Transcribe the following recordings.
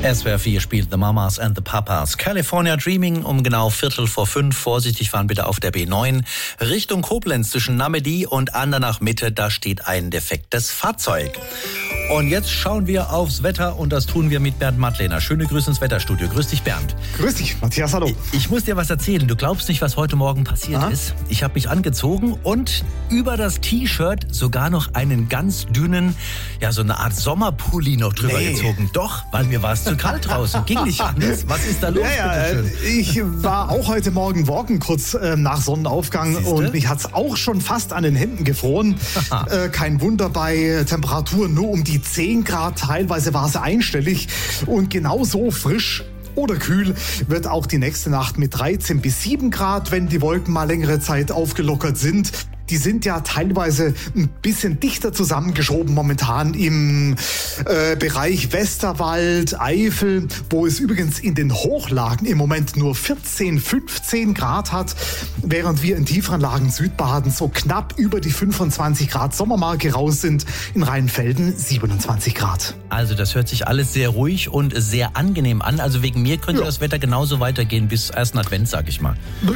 SWR 4 spielt The Mamas and the Papas. California Dreaming um genau 4:45. Vorsichtig fahren bitte auf der B9. Richtung Koblenz zwischen Namedy und Andernach-Mitte, da steht ein defektes Fahrzeug. Und jetzt schauen wir aufs Wetter und das tun wir mit Bernd Madlener. Schöne Grüße ins Wetterstudio. Grüß dich, Bernd. Grüß dich, Matthias, hallo. Ich muss dir was erzählen. Du glaubst nicht, was heute Morgen passiert ist. Ich habe mich angezogen und über das T-Shirt sogar noch einen ganz dünnen, ja so eine Art Sommerpulli noch drüber gezogen. Doch, weil mir war es zu kalt draußen. Ging nicht anders. Was ist da los? Ich war auch heute Morgen walken, kurz nach Sonnenaufgang. Siehste? Und mich hat's auch schon fast an den Händen gefroren. Kein Wunder bei Temperaturen nur um die 10 Grad. Teilweise war es einstellig. Und genauso frisch oder kühl wird auch die nächste Nacht mit 13 bis 7 Grad, wenn die Wolken mal längere Zeit aufgelockert sind. Die sind ja teilweise ein bisschen dichter zusammengeschoben momentan im Bereich Westerwald, Eifel, wo es übrigens in den Hochlagen im Moment nur 14, 15 Grad hat, während wir in tieferen Lagen Südbaden so knapp über die 25 Grad Sommermarke raus sind, in Rheinfelden 27 Grad. Also das hört sich alles sehr ruhig und sehr angenehm an. Also wegen mir könnte das Wetter genauso weitergehen bis ersten Advent, sag ich mal.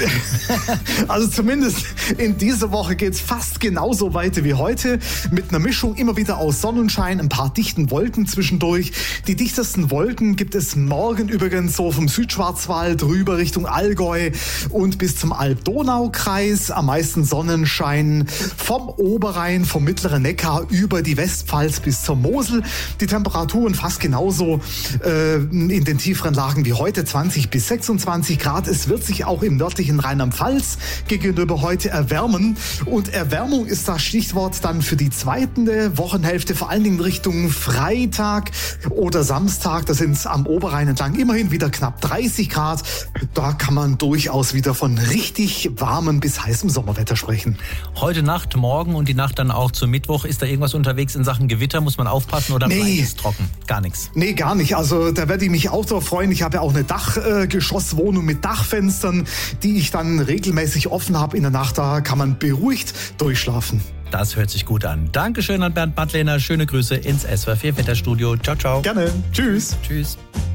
Also zumindest in dieser Woche geht's fast genauso weiter wie heute, mit einer Mischung immer wieder aus Sonnenschein, ein paar dichten Wolken zwischendurch. Die dichtesten Wolken gibt es morgen übrigens so vom Südschwarzwald rüber Richtung Allgäu und bis zum Alb-Donau-Kreis. Am meisten Sonnenschein vom Oberrhein, vom mittleren Neckar über die Westpfalz bis zur Mosel. Die Temperaturen fast genauso in den tieferen Lagen wie heute, 20 bis 26 Grad. Es wird sich auch im nördlichen Rheinland-Pfalz gegenüber heute erwärmen. Und Erwärmung ist das Stichwort dann für die zweite Wochenhälfte, vor allen Dingen Richtung Freitag oder Samstag. Da sind es am Oberrhein entlang immerhin wieder knapp 30 Grad. Da kann man durchaus wieder von richtig warmem bis heißem Sommerwetter sprechen. Heute Nacht, morgen und die Nacht dann auch zum Mittwoch. Ist da irgendwas unterwegs in Sachen Gewitter? Muss man aufpassen oder bleibt es trocken? Gar nichts? Nee, gar nicht. Also da werde ich mich auch drauf freuen. Ich habe ja auch eine Dachgeschosswohnung mit Dachfenstern, die ich dann regelmäßig offen habe in der Nacht. Da kann man beruhigt durchschlafen. Das hört sich gut an. Dankeschön an Bernd Madlener. Schöne Grüße ins SWR 4 Wetterstudio. Ciao, ciao. Gerne. Tschüss. Tschüss.